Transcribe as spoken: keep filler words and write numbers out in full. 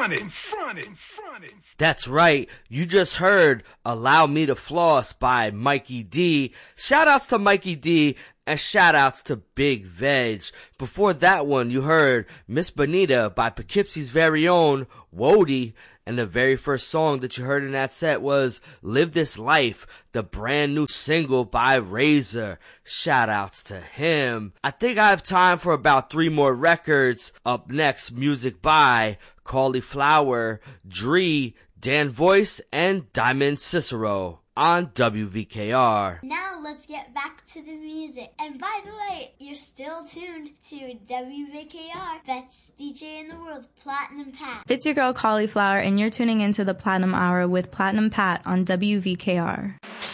front it, front it, front it. That's right. You just heard Allow Me to Floss by Mikey D. Shout outs to Mikey D and shout outs to Big Veg. Before that one, you heard Miss Bonita by Poughkeepsie's very own Wody. And the very first song that you heard in that set was Live This Life, the brand new single by Razor. Shout outs to him. I think I have time for about three more records. Up next, music by Cauliflower, Dree, Dan Voice, and Diamond Cicero on W V K R. Now let's get back to the music. And by the way, you're still tuned to W V K R, best D J in the world, Platinum Pat. It's your girl Cauliflower, and you're tuning into the Platinum Hour with Platinum Pat on W V K R.